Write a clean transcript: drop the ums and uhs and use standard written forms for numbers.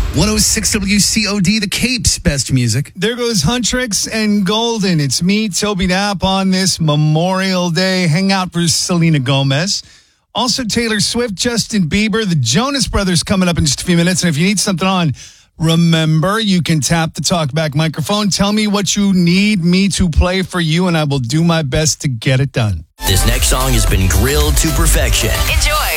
106 WCOD, the Cape's best music. There goes Huntrix and Golden. It's me, Toby Knapp, on this Memorial Day. Hang out for Selena Gomez. Also, Taylor Swift, Justin Bieber, the Jonas Brothers coming up in just a few minutes. And if you need something on, remember, you can tap the talkback microphone. Tell me what you need me to play for you, and I will do my best to get it done. This next song has been grilled to perfection. Enjoy.